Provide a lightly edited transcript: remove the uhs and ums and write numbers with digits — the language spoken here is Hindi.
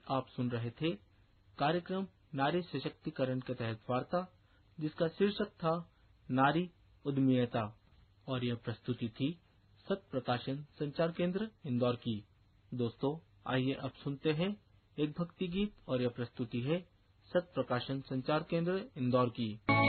आप सुन रहे थे कार्यक्रम नारी सशक्तिकरण के तहत वार्ता, जिसका शीर्षक था नारी उद्यमिता, और यह प्रस्तुति थी सत प्रकाशन संचार केंद्र इंदौर की। दोस्तों, आइए अब सुनते हैं एक भक्ति गीत, और यह प्रस्तुति है सत प्रकाशन संचार केंद्र इंदौर की।